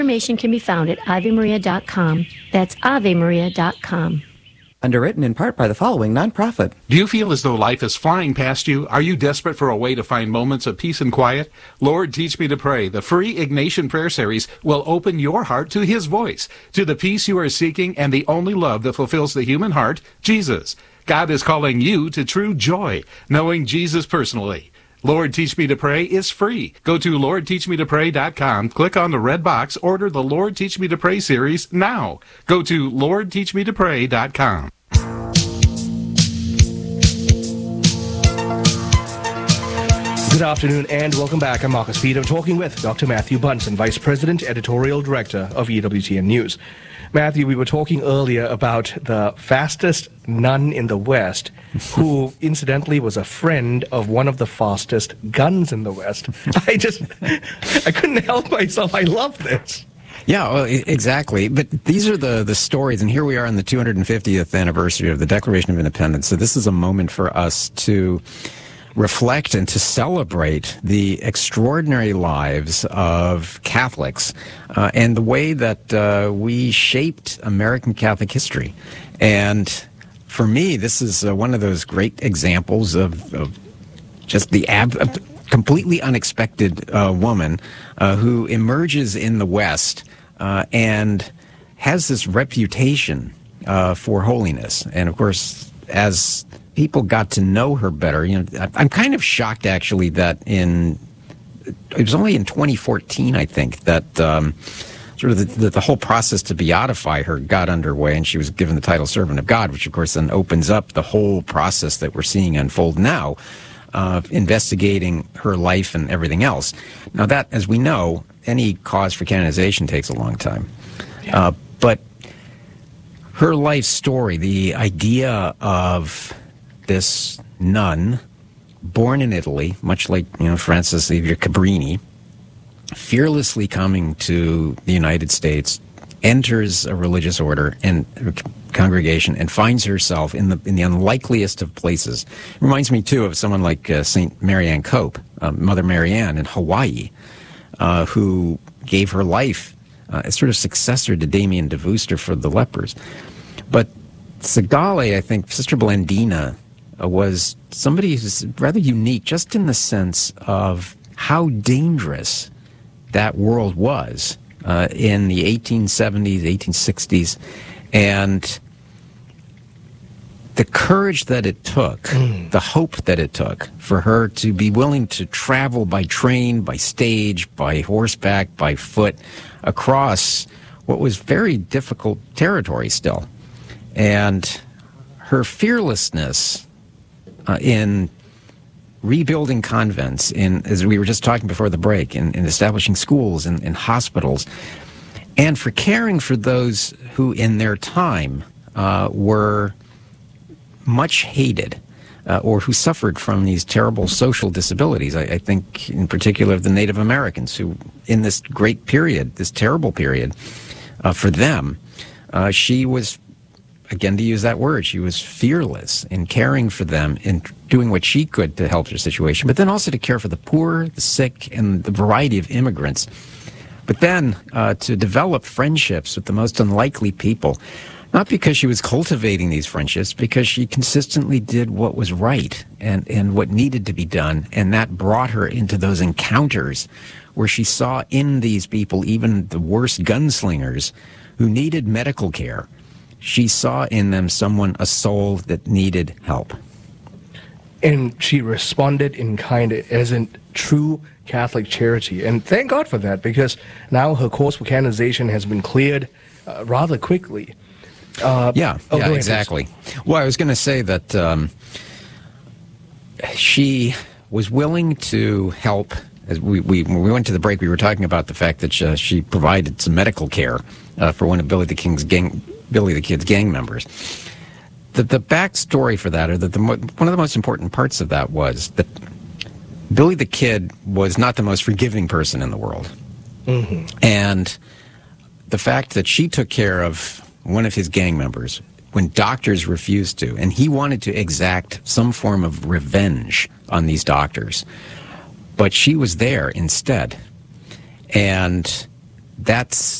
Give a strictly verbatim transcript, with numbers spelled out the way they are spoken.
Information can be found at ave maria dot com. That's ave maria dot com. Underwritten in part by the following nonprofit. Do you feel as though life is flying past you? Are you desperate for a way to find moments of peace and quiet? Lord, Teach Me to Pray, the free Ignatian prayer series, will open your heart to His voice, to the peace you are seeking and the only love that fulfills the human heart, Jesus. God is calling you to true joy, knowing Jesus personally. Lord, Teach Me to Pray is free. Go to lord teach me to pray dot com, click on the red box, order the Lord Teach Me to Pray series now. Go to lord teach me to pray dot com. Good afternoon and welcome back. I'm Marcus Speed. I'm talking with Doctor Matthew Bunson, Vice President, Editorial Director of E W T N News. Matthew, we were talking earlier about the fastest nun in the West, who incidentally was a friend of one of the fastest guns in the West. I just, I couldn't help myself. I love this. Yeah, well, exactly. But these are the, the stories, and here we are on the two hundred fiftieth anniversary of the Declaration of Independence. So this is a moment for us to reflect and to celebrate the extraordinary lives of Catholics uh, and the way that uh, we shaped American Catholic history. And for me, this is uh, one of those great examples of, of just the ab- uh, completely unexpected uh, woman uh, who emerges in the West uh, and has this reputation uh, for holiness. And of course, as people got to know her better, you know, I'm kind of shocked actually that in it was only in twenty fourteen, I think, that um, sort of the, the, the whole process to beatify her got underway, and she was given the title Servant of God, which of course then opens up the whole process that we're seeing unfold now, uh, investigating her life and everything else. Now that, as we know, any cause for canonization takes a long time, yeah. uh, but her life story, the idea of this nun, born in Italy, much like, you know, Francis Xavier Cabrini, fearlessly coming to the United States, enters a religious order and congregation, and finds herself in the in the unlikeliest of places. It reminds me too of someone like uh, Saint Marianne Cope, uh, Mother Marianne in Hawaii, uh, who gave her life uh, as sort of successor to Damien de Veuster for the lepers. But Segale, I think, Sister Blandina, uh, was somebody who's rather unique, just in the sense of how dangerous that world was uh, in the eighteen seventies, eighteen sixties, and the courage that it took, mm. the hope that it took for her to be willing to travel by train, by stage, by horseback, by foot, across what was very difficult territory still. And her fearlessness uh, in rebuilding convents, in, as we were just talking before the break, in, in establishing schools and in, in hospitals, and for caring for those who in their time uh, were much hated uh, or who suffered from these terrible social disabilities. I, I think in particular of the Native Americans who, in this great period, this terrible period, uh, for them, uh, she was, again, to use that word, she was fearless in caring for them, in doing what she could to help their situation, but then also to care for the poor, the sick, and the variety of immigrants. But then uh, to develop friendships with the most unlikely people, not because she was cultivating these friendships, because she consistently did what was right and, and what needed to be done, and that brought her into those encounters where she saw in these people, even the worst gunslingers who needed medical care, she saw in them someone, a soul that needed help. And she responded in kind as in true Catholic charity. And thank God for that, because now her course for canonization has been cleared uh, rather quickly. Uh, yeah, oh, yeah, ahead, exactly. Please. Well, I was going to say that um, she was willing to help. As we, we, when we went to the break, we were talking about the fact that she, she provided some medical care uh, for one of Billy the King's gang, Billy the Kid's gang members. The, the backstory for that, or the, the, one of the most important parts of that, was that Billy the Kid was not the most forgiving person in the world. Mm-hmm. And the fact that she took care of one of his gang members when doctors refused to, and he wanted to exact some form of revenge on these doctors, but she was there instead. And that's